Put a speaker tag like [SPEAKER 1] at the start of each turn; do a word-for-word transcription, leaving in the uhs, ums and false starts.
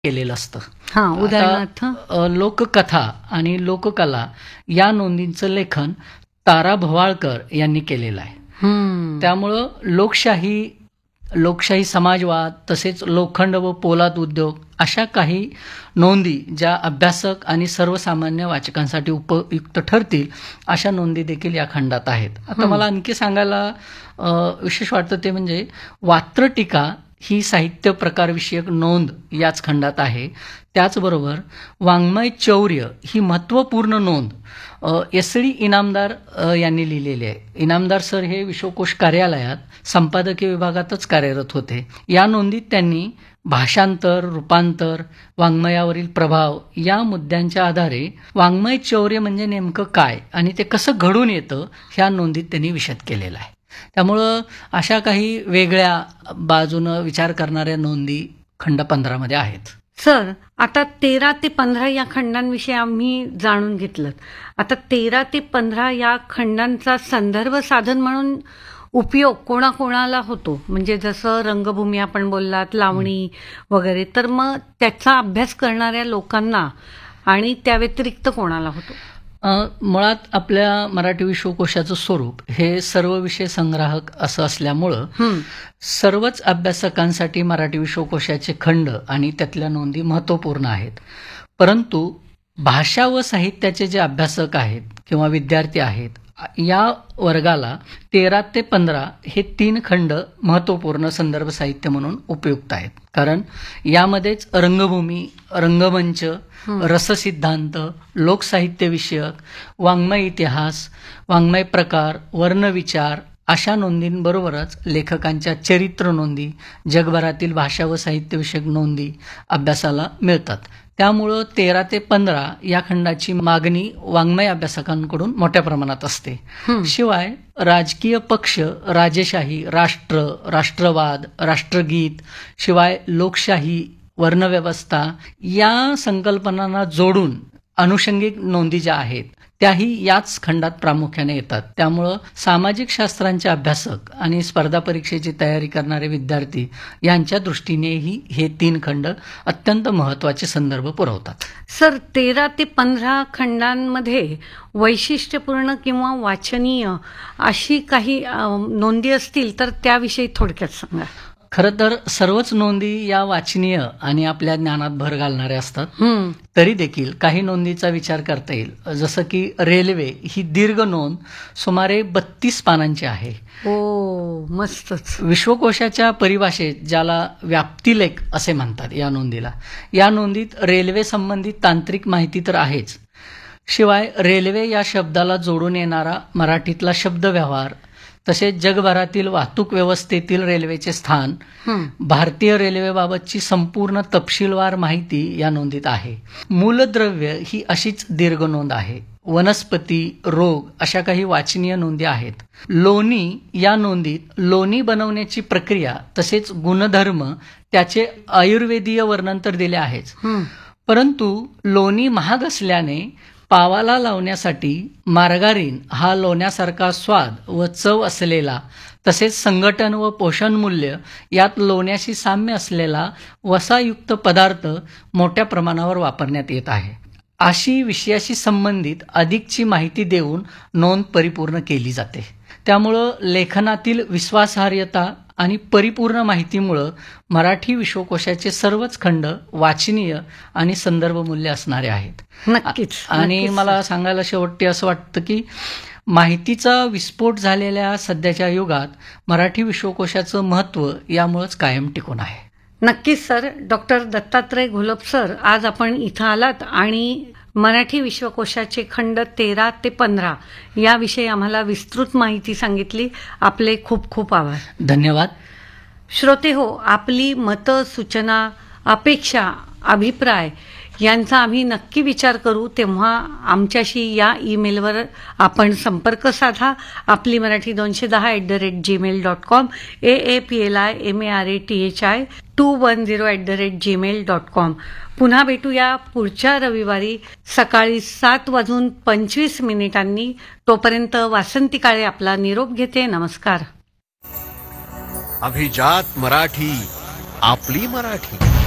[SPEAKER 1] केलेलं असतं.
[SPEAKER 2] हां, उदाहरणार्थ
[SPEAKER 1] आता, अ, लोककथा आणि लोककला या नोंदींचं लेखन तारा भवाळकर यांनी केलेलं आहे.
[SPEAKER 2] हम्म.
[SPEAKER 1] त्यामुळं लोकशाही लोकशाही समाजवाद तसेच लोखंड व पोलाद उद्योग अशा काही नोंदी ज्या अभ्यासक आणि सर्वसामान्य वाचकांसाठी उपयुक्त ठरतील अशा नोंदी देखील या खंडात आहेत. आता मला आणखी सांगायला अ, विशेष वाटतं ते म्हणजे वात्रटिका ही साहित्य प्रकारविषयक नोंद याच खंडात आहे. त्याचबरोबर वाङ्मय चौर्य ही महत्त्वपूर्ण नोंद एस डी इनामदार अ, यांनी लिहिलेली आहे. इनामदार सर हे विश्वकोश कार्यालयात संपादकीय विभागातच कार्यरत होते. या नोंदीत त्यांनी भाषांतर, रूपांतर, वाङ्मयावरील प्रभाव या मुद्द्यांच्या आधारे वाङ्मय चौर्य म्हणजे नेमकं काय आणि ते कसं घडून येतं ह्या नोंदीत त्यांनी विशद केलेला आहे. त्यामुळं अशा काही वेगळ्या बाजूनं विचार करणाऱ्या नोंदी खंड पंधरा मध्ये आहेत.
[SPEAKER 2] सर, आता तेरा ते पंधरा या खंडांविषयी आम्ही जाणून घेतलं. आता तेरा ते पंधरा या खंडांचा संदर्भ साधन म्हणून उपयोग कोणाकोणाला होतो? म्हणजे जसं रंगभूमी आपण बोललात, लावणी वगैरे, तर मग त्याचा अभ्यास करणाऱ्या लोकांना आणि त्या व्यतिरिक्त कोणाला होतो?
[SPEAKER 1] अ, मुळात आपल्या मराठी विश्वकोशाचं स्वरूप हे सर्व विषय संग्राहक असं असल्यामुळं
[SPEAKER 2] हम्म.
[SPEAKER 1] सर्वच अभ्यासकांसाठी मराठी विश्वकोशाचे खंड आणि त्यातल्या नोंदी महत्त्वपूर्ण आहेत. परंतु भाषा व साहित्याचे जे अभ्यासक आहेत किंवा विद्यार्थी आहेत या वर्गाला तेरा ते पंधरा हे तीन खंड महत्त्वपूर्ण संदर्भ साहित्य म्हणून उपयुक्त आहेत. कारण यामध्येच रंगभूमी, रंगमंच, रससिद्धांत, लोकसाहित्य विषयक, वाङ्मय इतिहास, वाङ्मय प्रकार, वर्णविचार अशा नोंदींबरोबरच लेखकांच्या चरित्र नोंदी, जगभरातील भाषा व साहित्यविषयक नोंदी अभ्यासाला मिळतात. त्यामुळं तेरा ते पंधरा या खंडाची मागणी वाङ्मय अभ्यासकांकडून मोठ्या प्रमाणात असते. शिवाय राजकीय पक्ष, राजेशाही, राष्ट्र, राष्ट्रवाद, राष्ट्रगीत, शिवाय लोकशाही, वर्णव्यवस्था या संकल्पनांना जोडून अनुषंगिक नोंदी ज्या आहेत त्याही याच खंडात प्रामुख्याने येतात. त्यामुळं सामाजिक शास्त्रांचे अभ्यासक आणि स्पर्धा परीक्षेची तयारी करणारे विद्यार्थी यांच्या दृष्टीनेही हे तीन खंड अत्यंत महत्त्वाचे संदर्भ पुरवतात.
[SPEAKER 2] सर, तेरा ते पंधरा खंडांमध्ये वैशिष्ट्यपूर्ण किंवा वाचनीय अशी काही अ, नोंदी असतील तर त्याविषयी थोडक्यात सांगा.
[SPEAKER 1] खरं तर सर्वच नोंदी या वाचनीय आणि आपल्या ज्ञानात भर घालणाऱ्या असतात.
[SPEAKER 2] हम्म.
[SPEAKER 1] तरी देखील काही नोंदीचा विचार करता येईल. जसं की रेल्वे ही दीर्घ नोंद सुमारे बत्तीस पानांची आहे.
[SPEAKER 2] ओ, मस्तच.
[SPEAKER 1] विश्वकोशाच्या परिभाषेत ज्याला व्याप्तिलेख असे म्हणतात या नोंदीला. या नोंदीत रेल्वे संबंधित तांत्रिक माहिती तर आहेच, शिवाय रेल्वे या शब्दाला जोडून येणारा मराठीतला शब्दव्यवहार, तसेच जगभरातील वाहतूक व्यवस्थेतील रेल्वेचे स्थान, भारतीय रेल्वेबाबतची संपूर्ण तपशीलवार माहिती या नोंदीत आहे. मूलद्रव्य ही अशीच दीर्घ नोंद आहे. वनस्पती, रोग अशा काही वाचनीय नोंदी आहेत. लोणी या नोंदीत लोणी बनवण्याची प्रक्रिया तसेच गुणधर्म त्याचे आयुर्वेदीय वर्णन तर दिले आहेच, परंतु लोणी महाग असल्याने पावाला लावण्यासाठी मार्गारीन हा लोण्यासारखा स्वाद व चव असलेला तसेच संघटन व पोषण मूल्य यात लोण्याशी साम्य असलेला वसायुक्त पदार्थ मोठ्या प्रमाणावर वापरण्यात येत आहे. अशी विषयाशी संबंधित अधिकची माहिती देऊन नोंद परिपूर्ण केली जाते. त्यामुळं लेखनातील विश्वासार्हता आणि परिपूर्ण माहितीमुळं मराठी विश्वकोशाचे सर्वच खंड वाचनीय आणि संदर्भ मूल्य असणारे आहेत.
[SPEAKER 2] नक्कीच.
[SPEAKER 1] आणि
[SPEAKER 2] नक्कीच.
[SPEAKER 1] मला सांगायला शेवटी असं वाटतं की माहितीचा विस्फोट झालेल्या सध्याच्या युगात मराठी विश्वकोशाचं महत्त्व यामुळेच कायम टिकून आहे.
[SPEAKER 2] नक्कीच sir. Doctor Dattatray Gholap sir, आज आपण इथं आलात आणि मराठी विश्वकोशाचे खंड तेरा ते पंधरा याविषयी आम्हाला विस्तृत माहिती सांगितली. आपले खूप खूप आभार.
[SPEAKER 1] धन्यवाद.
[SPEAKER 2] श्रोते हो, आपली मतं, सूचना, अपेक्षा, अभिप्राय यांचा आम्ही नक्की विचार करू. तेव्हा आमच्याशी या ईमेलवर आपण संपर्क साधा. आपली मराठी दोनशे दहा at the rate Gmail dot com, A A P L I M A R A T H I to one zero at the rate Gmail dot com. पुन्हा भेटूया पुढच्या रविवारी सकाळी सात वाजून पंचवीस मिनिटांनी. तोपर्यंत वासंती काळे आपला निरोप घेते. नमस्कार.
[SPEAKER 3] अभिजात मराठी, आपली मराठी.